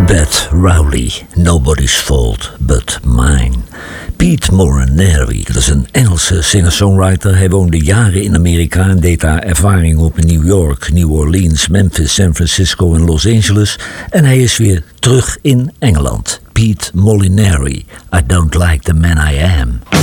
Beth Rowley, Nobody's Fault But Mine. Pete Molinari, dat is een Engelse singer-songwriter. Hij woonde jaren in Amerika en deed daar ervaring op in New York, New Orleans, Memphis, San Francisco en Los Angeles. En hij is weer terug in Engeland. Pete Molinari, I Don't Like the Man I Am.